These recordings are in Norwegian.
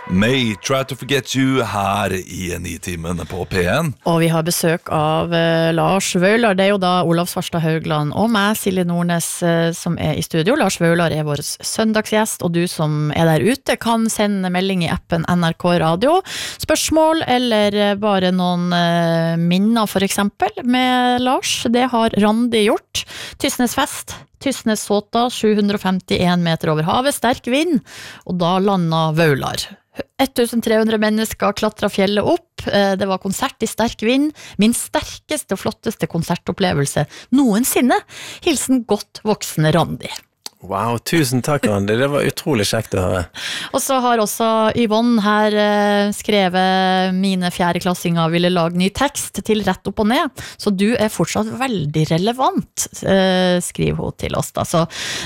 May Try to Forget You her i Nitimen på P1. Og vi har besøk av Lars Vaular. Det jo da Olav Svarstad Haugland og meg, Silje Nordnes, som i studio. Lars Vaular vår søndagsgjest, og du som der ute kan sende melding i appen NRK Radio. Spørsmål eller bare noen minner for eksempel med Lars. Det har Randi gjort. Tysnesfest. Tysnes Såta, 751 meter over havet, sterk vind, og da landet Vaular. 1300 mennesker klatret fjellet opp, det var konsert i sterk vind, min sterkeste og flotteste konsertopplevelse noensinne. Hilsen godt voksne Randi. Wow, tusen takk Randi, det var utrolig kjekt å høre. Og så har også Yvonne her skrevet mine fjerdeklassinger ville lage ny tekst til rett opp og ned, så du fortsatt veldig relevant, skriver hun til oss da. Så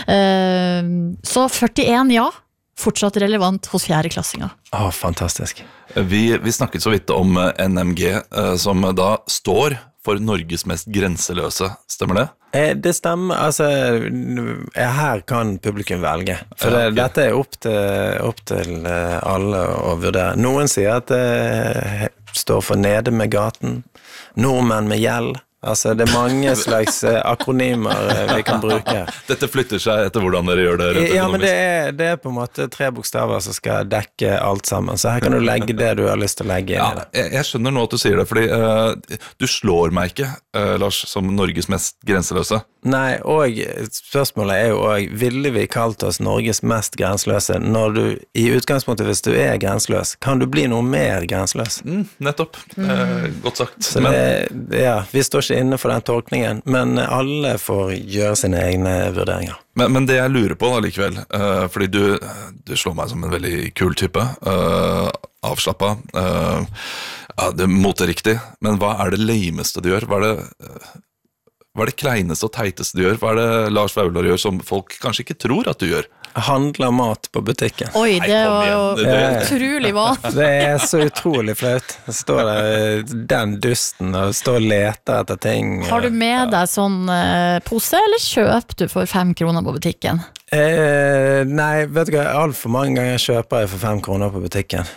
41 ja, fortsatt relevant hos fjerdeklassinger. Fantastisk. Vi snakket så vidt om NMG, som da står for Norges mest grenseløse, stemmer det? Det stemmer, altså her kan publikum velge, for dette opp til alle å vurdere. Noen sier at det står for Nede med gaten, Nordmenn med gjeld. Altså, det mange slags akronymer vi kan bruke. Dette flytter seg etter hvordan dere gjør det rett økonomisk. Ja, men det på en måte 3 bokstaver som skal dekke alt sammen, så her kan du legge det du har lyst til å legge inn i det. Jeg skjønner nå at du sier det, fordi du slår meg ikke, Lars, som Norges mest grenseløse. Nei, og spørsmålet jo også, ville vi kalt oss Norges mest grenseløse når du, i utgangspunktet hvis du grenseløs, kan du bli noe mer grenseløs? Nettopp, godt sagt. Så vi står ikke inne for den tolkningen, men alle får gjøre sine egne vurderinger. Men det jeg lurer på da likevel, fordi du slår meg som en veldig kul type, avslappet, det måter riktig, men hva det lameste du gjør? Hva det kleineste og teiteste du gjør? Hva det Lars Vaular gjør som folk kanskje ikke tror at du gjør? Handler mat på butikken. Oi, det var jo utrolig vant. Det så utrolig flaut. Det står der den dusten og står og leter etter ting. Har du med deg sånn pose, eller kjøper du for 5 kroner på butikken? Nei, vet du hva, alt for mange ganger kjøper jeg for 5 kroner på butikken.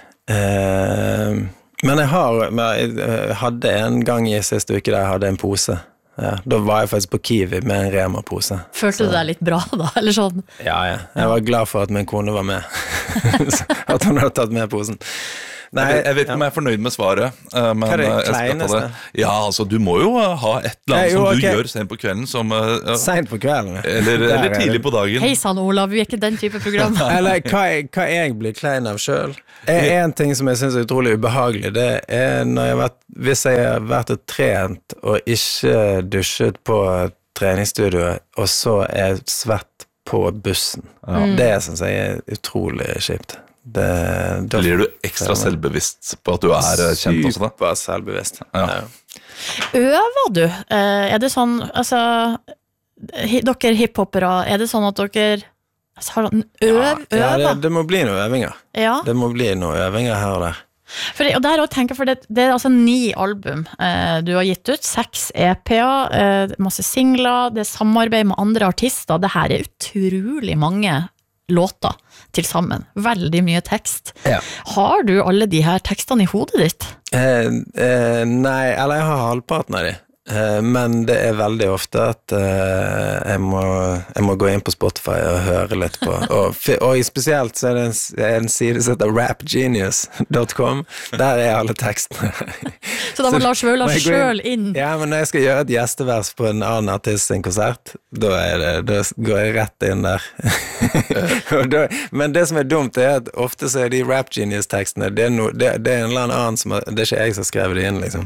Men jeg hadde en gang i siste uke der jeg hadde en pose. Ja, da var jeg faktisk på Kiwi med en Rema-pose. Følte du deg litt bra da, eller sånn? Ja. Jeg var glad for at min kone var med. At hun hadde tatt med posen. Nei, jeg vet ikke om jeg fornøyd med svaret, men hva det jeg skal ta det. Ja, altså, du må jo ha et eller annet som du gjør sent på kvelden som... Sent på kvelden? Eller tidlig på dagen. Hei sann, Olav, vi ikke den type program. Eller hva jeg blir klein av selv. En ting som jeg synes utrolig ubehagelig, det når hvis jeg har vært og trent og ikke dusjet på treningsstudioet, og så svett på bussen. Det synes jeg utrolig kjipt. Blir du ekstra selvbevisst på at du kjent også da? Super selvbevisst. Ja. Øver du? Det sånn, altså, dere hiphopere, det sånn at dere øver? Ja, det må bli noen øvinger. Ja. Det må bli noen øvinger her og der. Og der også tenker jeg, for det altså 9 album du har gitt ut, 6 EP-er, masse singler, det samarbeid med andre artister, det her utrolig mange låter til sammen, veldig mye tekst. Ja. Har du alle de her tekstene i hodet ditt? Nei, eller jeg har halvparten av de. Men det veldig ofte at jeg må gå inn på Spotify og høre litt på og spesielt så det en side som heter rapgenius.com der alle tekstene så da må Lars Vaular selv inn ja, men når jeg skal gjøre et gjestevers på en annen artist sin konsert da går jeg rett inn der men det som dumt at ofte så de rapgenius-tekstene det en eller annen som det ikke jeg som har skrevet det inn liksom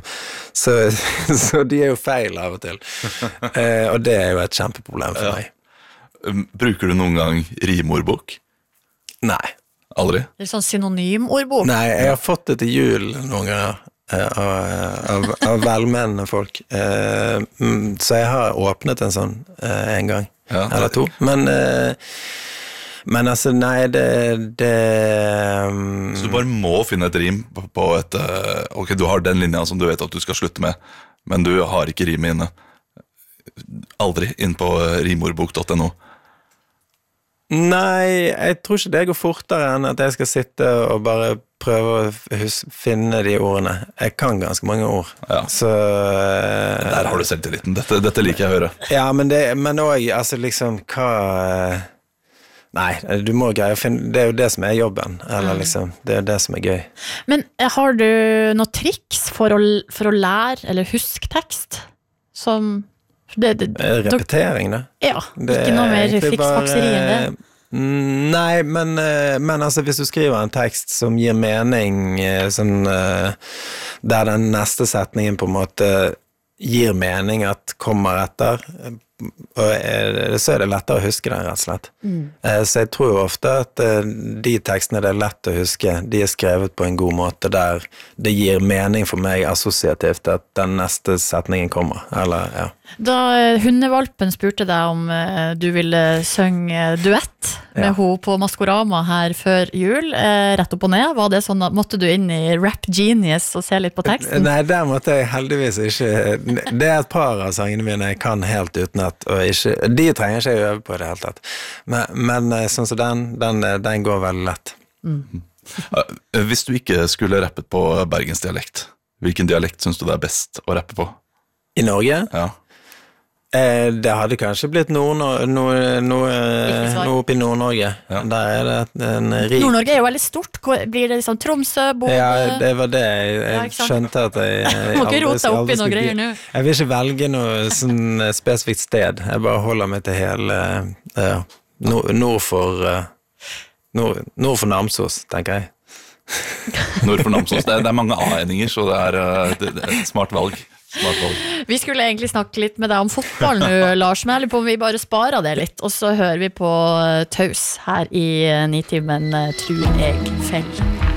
så de jo feil av og til. Og det jo et kjempeproblem for meg. Bruker du noen gang rimordbok? Nei. Aldri? Det sånn synonymordbok? Nei, jeg har fått det til jul noen ganger av velmenende folk. Så jeg har åpnet en sånn en gang, eller 2. Men altså, nei, Så du bare må finne et rim på et... Ok, du har den linja som du vet at du skal slutte med, men du har ikke rimet inne. Aldri inn på rimordbok.no. Nei, jeg tror ikke det går fortere enn at jeg skal sitte og bare prøve å finne de ordene. Jeg kan ganske mange ord. Ja. Så Der har du selvtilliten. Dette liker jeg å høre. Ja, men også, altså liksom, hva Nei, du må greie å finne. Det er jo det som er jobben. Eller liksom, det er det som er gøy. Men har du noen triks for å lære eller huske tekst? Som Repetering, da? Ja, ikke noe mer fiksfakseri enn det. Nei, men altså hvis du skriver en tekst som gir mening, sånn, der den neste setningen på en måte gir mening at kommer etter, så er det lettere å huske den, rett og slett. Så jeg tror jo ofte at de tekstene det er lett å huske, de er skrevet på en god måte der det gir mening for meg assosiativt at den neste setningen kommer, eller ja. Da hundevalpen spurte deg om du ville synge duett med hun på Maskorama her før jul, rett opp og ned, var det sånn at måtte du inn i Rap Genius og se litt på teksten? Nei, der måtte jeg heldigvis ikke. Det er et par av sangene mine jeg kan helt utenat, og ikke, de trenger ikke jeg øve på i det hele tatt. Men sånn som den går veldig lett. Hvis du ikke skulle rappet på bergensdialekt, hvilken dialekt synes du det er best å rappe på? I Norge? Ja. Det hadde kanskje blitt noe oppe i Nord-Norge. Ja. Der er det en rik... Nord-Norge er jo veldig stort. Blir det liksom Tromsø, Bodø? Ja, det var det jeg skjønte at jeg må ikke rote opp i noen greier nå. Jeg vil ikke velge noe sånn spesifikt sted. Jeg bare holder meg til hele nord for Namsos, tenker jeg. Nord for Namsos. Det er mange A-endinger, så det er et smart valg. Vi skulle egentlig snakke litt med deg om fotball nå, Lars, men jeg lurer på om vi bare sparer det litt, og så hører vi på Taus her i Nitimen, tror jeg, fell.